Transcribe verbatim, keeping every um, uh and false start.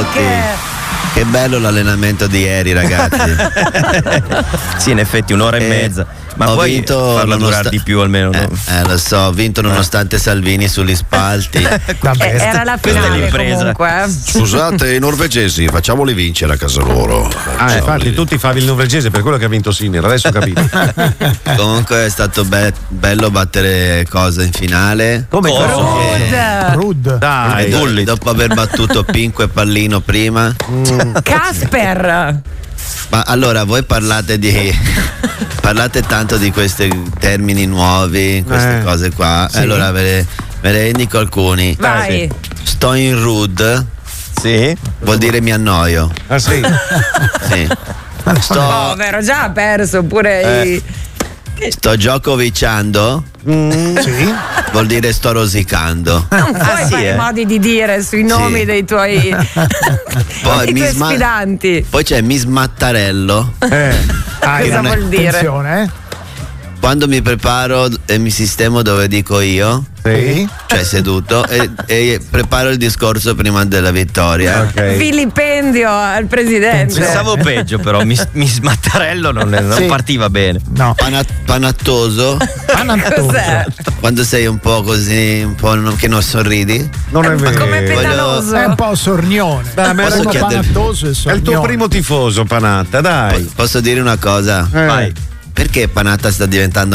tutti. Che bello l'allenamento di ieri, ragazzi. Sì, in effetti un'ora e Eh, mezza. Ma ho puoi vinto farla durare nonost- di più almeno, no? Eh, eh, lo so, ho vinto nonostante Salvini sugli spalti. Vabbè, Eh, era la questa è finale l'impresa. comunque. eh. Scusate, i norvegesi, facciamoli vincere a casa loro. Ah, Facciamoli. infatti, tu ti favi il norvegese, per quello che ha vinto Sinner, adesso ho capito. Comunque è stato be- bello battere cosa in finale. Come Cosa? Rude. Rude. Dai, Do- Gullit. dopo aver battuto Pinco e Pallino prima. Casper. Ma allora voi parlate di parlate tanto di questi termini nuovi, queste Eh, cose qua. sì. Allora ve ne, ve ne indico alcuni. Vai. Sto in rude Sì. vuol dire mi annoio. ah sì. Sì. Sto, Povero, già ha perso pure i. sto giokovicciando Sì. vuol dire sto rosicando. Non puoi sì, fare eh. modi di dire sui nomi Sì. dei tuoi, Poi dei mi tuoi sma- sfidanti. Poi c'è mi smattarello. Eh. Ah, Cosa non è- vuol dire? Attenzione, eh. Quando mi preparo e mi sistemo dove dico io, Sì. cioè seduto, e, e preparo il discorso prima della vittoria. Ok. Vilipendio al presidente. Pensavo peggio, però mi, mi smattarello non, non Sì. partiva bene. No. Pana- panattoso, Panattoso. Cos'è? quando sei un po' così, un po' non- che non sorridi. Non è vero. Come Voglio- pedaloso. È un po' sornione. Dai, ma Posso Uno chiedere- panattoso e È sornione. il tuo primo tifoso, Panatta, dai. Posso dire una cosa? Eh. Vai. Perché Panatta sta diventando